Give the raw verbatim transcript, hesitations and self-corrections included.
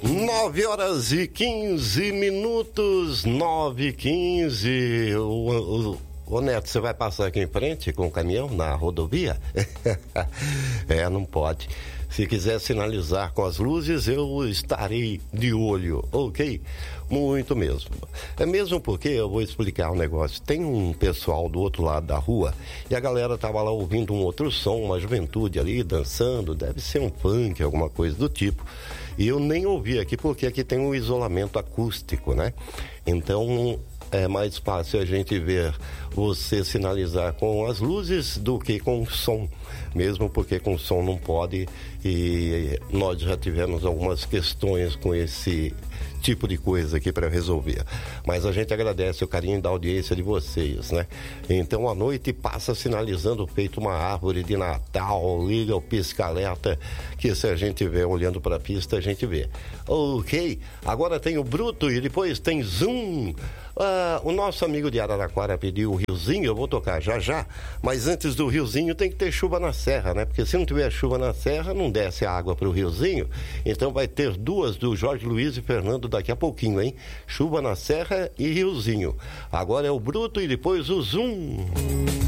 Nove horas e quinze minutos, nove e quinze. O, o, o Neto, você vai passar aqui em frente com o caminhão na rodovia? É, não pode. Se quiser sinalizar com as luzes, eu estarei de olho, ok? Muito mesmo. É mesmo porque eu vou explicar um negócio. Tem um pessoal do outro lado da rua e a galera tava lá ouvindo um outro som, uma juventude ali dançando, deve ser um funk, alguma coisa do tipo. E eu nem ouvi aqui porque aqui tem um isolamento acústico, né? Então é mais fácil a gente ver você sinalizar com as luzes do que com o som, mesmo porque com som não pode, e nós já tivemos algumas questões com esse tipo de coisa aqui para resolver. Mas a gente agradece o carinho da audiência de vocês, né? Então a noite passa sinalizando feito uma árvore de Natal, liga o pisca-alerta, que se a gente vê olhando para a pista, a gente vê. Ok, agora tem o Bruto e depois tem Zoom. Ah, o nosso amigo de Araraquara pediu o Riozinho, eu vou tocar já já, mas antes do Riozinho tem que ter chuva na serra, né? Porque se não tiver chuva na serra, não desce a água pro Riozinho, então vai ter duas do Jorge Luiz e Fernando daqui a pouquinho, hein? Chuva na serra e Riozinho. Agora é o Bruto e depois o Zoom.